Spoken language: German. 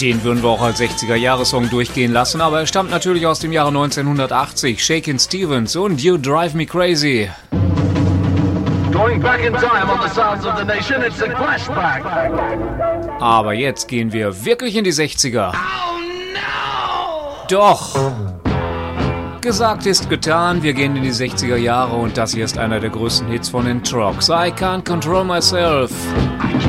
Den würden wir auch als 60er-Jahres-Song durchgehen lassen, aber er stammt natürlich aus dem Jahre 1980. Shakin' Stevens und You Drive Me Crazy. Going back in time on the sounds of the nation, it's a flashback. Aber jetzt gehen wir wirklich in die 60er. Oh no! Doch! Gesagt ist getan, wir gehen in die 60er Jahre und das hier ist einer der größten Hits von den Trucks. I Can't Control Myself.